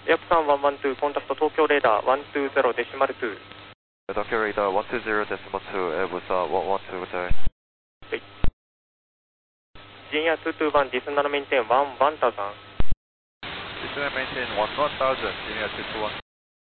ヤプさん112、コンタクト東京レーダー120デシマル2。 東京レーダー120デシマル2、with 112 today。 はい。ジンヤ221、ディスナーメインテン1、1000。 Descend and maintain 1000, Junior 221.